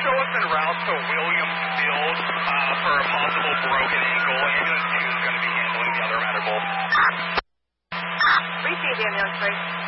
show us en route to Williams Field for a possible broken ankle. Ambulance 2 is going to be handling the other matter both. Received ambulance 3.